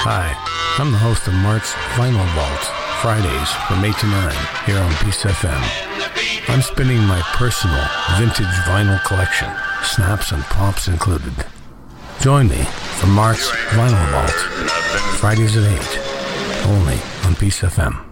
Hi, I'm the host of Mark's Vinyl Vault, Fridays from 8 to 9 here on Peace FM. I'm spinning my personal vintage vinyl collection, snaps and pops included. Join me for Mark's Vinyl Vault, Fridays at 8, only on Peace FM.